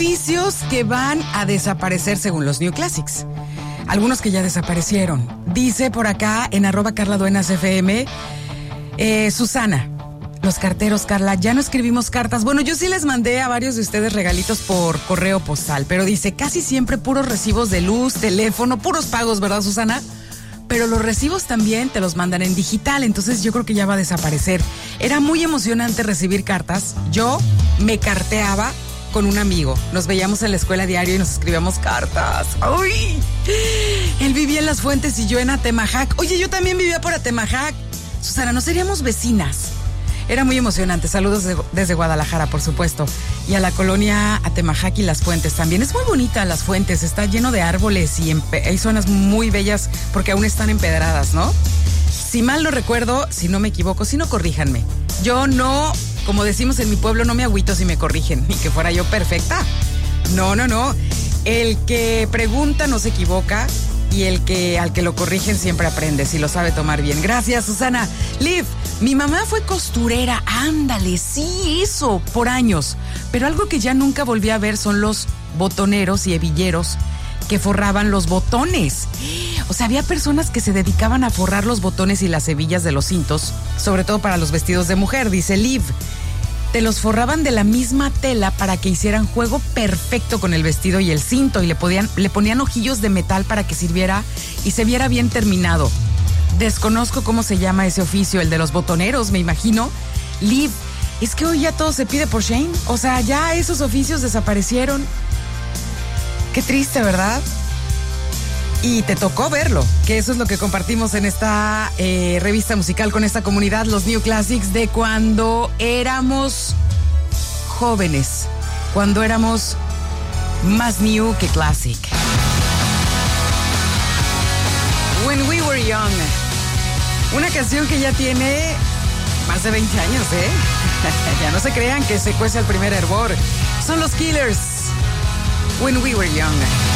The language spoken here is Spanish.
oficios que van a desaparecer según los New Classics. Algunos que ya desaparecieron. Dice por acá en @CarlaDuenasFM, Susana, los carteros, Carla, ya no escribimos cartas. Bueno, yo sí les mandé a varios de ustedes regalitos por correo postal, pero dice casi siempre puros recibos de luz, teléfono, puros pagos, ¿verdad, Susana? Pero los recibos también te los mandan en digital, entonces yo creo que ya va a desaparecer. Era muy emocionante recibir cartas. Yo me carteaba con un amigo. Nos veíamos en la escuela diario y nos escribíamos cartas. ¡Uy! Él vivía en Las Fuentes y yo en Atemajac. Oye, yo también vivía por Atemajac. Susana, ¿no seríamos vecinas? Era muy emocionante. Saludos desde Guadalajara, por supuesto. Y a la colonia Atemajac y Las Fuentes también. Es muy bonita Las Fuentes. Está lleno de árboles y hay zonas muy bellas porque aún están empedradas, ¿no? Si mal no recuerdo, si no me equivoco, si no, corríjanme. Yo no, como decimos en mi pueblo, no me agüito si me corrigen. Ni que fuera yo perfecta. No. El que pregunta no se equivoca. Y al que lo corrigen siempre aprende, si lo sabe tomar bien. Gracias, Susana. Liv, mi mamá fue costurera. Ándale, sí, eso, por años. Pero algo que ya nunca volví a ver son los botoneros y hebilleros que forraban los botones. O sea, había personas que se dedicaban a forrar los botones y las hebillas de los cintos, sobre todo para los vestidos de mujer, dice Liv. Te los forraban de la misma tela para que hicieran juego perfecto con el vestido y el cinto y le ponían ojillos de metal para que sirviera y se viera bien terminado. Desconozco cómo se llama ese oficio, el de los botoneros, me imagino. Liv, es que hoy ya todo se pide por Shane. O sea, ya esos oficios desaparecieron. Qué triste, ¿verdad? Y te tocó verlo, que eso es lo que compartimos en esta revista musical con esta comunidad, los New Classics, de cuando éramos jóvenes, cuando éramos más new que classic. When We Were Young, una canción que ya tiene más de 20 años, ¿eh? Ya no se crean que se cuece al primer hervor. Son los Killers, When We Were Young.